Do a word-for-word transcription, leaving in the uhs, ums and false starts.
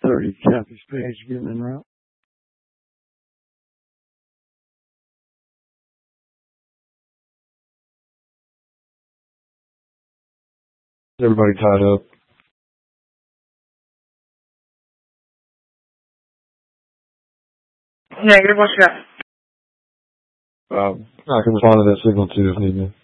thirty, Kathy's page getting en route. Everybody tied up. Yeah, you're what's up? Um, I can respond to that signal too if need be.